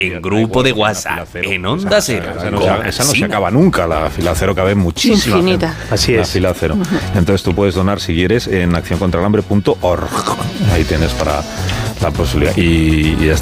en grupo de WhatsApp, en Onda Cero. Esa no se acaba nunca, la fila cero cabe muchísima. Infinita. Así es. La fila cero. Entonces tú puedes donar si quieres en accioncontraelhambre.org. Ahí tienes para la posibilidad. Y ya está.